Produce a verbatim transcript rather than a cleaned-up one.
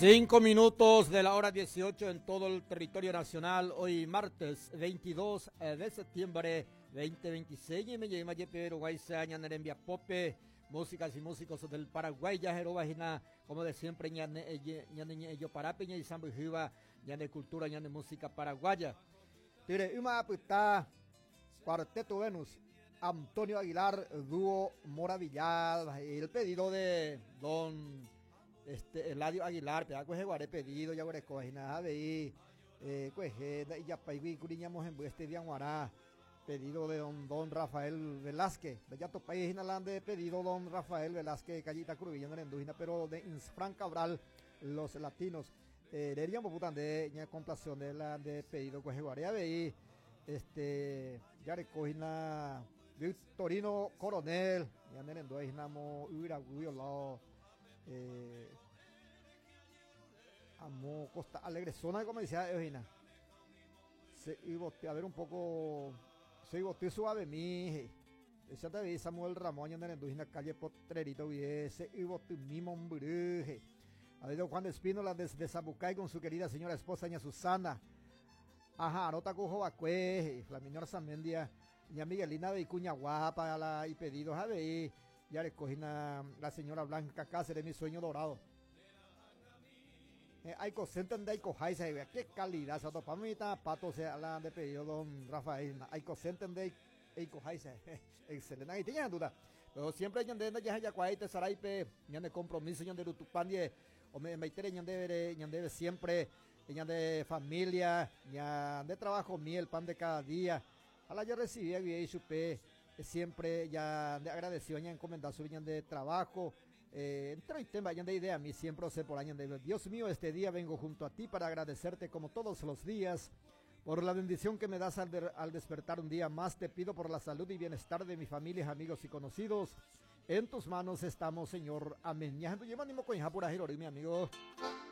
Cinco minutos de la hora dieciocho en todo el territorio nacional. Hoy martes veintidós de septiembre veinte veintiséis. Y me llama Yepero Guaysa, Ñanerembia Pope, músicas y músicos del Paraguay. Ya Jerobajina, como de siempre, Ñane Ello Parapeña y Sambujiva, Ñane Cultura, Ñane Música Paraguaya. Tire, una puta, Cuarteto Venus, Antonio Aguilar, dúo Moravillal. El pedido de don este Eladio Aguilar, te hago ese pedido, ya guare cojina, veí, eh, cueje, ya paigui, curiñamos en este día guará, pedido de don, don Rafael Velázquez, ya tu país inalande, pedido don Rafael Velázquez, Callita Crubilla, en Endujina, pero de Insfran Cabral, los latinos, eh, deberíamos putan de ña complación de la de pedido coje guaré, veí, este, ya recojina, Victorino Coronel, ya en Endujina, mo, huira, huira, Eh, amo Costa Alegre, zona como decía Eugenia. Se ibote, a ver un poco, se ibote suave mi. Esa te vi Samuel Ramón en el calle Potrerito y se ibote mi mombruje. Ha ido Juan Espínola desde Zabucay con su querida señora esposa doña Susana. Ajá, nota cojo bacue, la señora Samendia, doña Miguelina de Icuña Guapa la y pedidos a ver. Ya le cogí la señora Blanca Cáceres, mi sueño dorado. Eh, hay cosenten de Aicojaisa, qué calidad, se para mí está pato, se habla de pedido don Rafael. Hay cosenten de Aicojaisa, excelente, ahí tenía duda. Pero siempre hay de ya ya cuaite saraipe, ya de compromiso, ya de Rutupandie, o me meitere, ya de ya de siempre, ya de familia, ya de trabajo miel, pan de cada día. A la yo recibí y supe. Siempre ya de agradecido ya encomendado su viñan de trabajo, eh, entre tema ya de idea, mi siempre sé por año de Dios mío, este día vengo junto a ti para agradecerte como todos los días por la bendición que me das al, de, al despertar un día más. Te pido por la salud y bienestar de mi familia, amigos y conocidos. En tus manos estamos, Señor. Amén. Ya llevo ánimo con mi amigo.